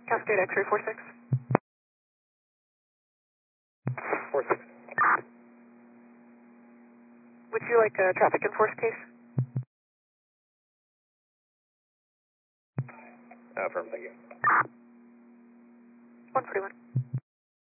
Cascade X-ray 46. 46. Would you like a traffic enforce case? Affirm, thank you. 141.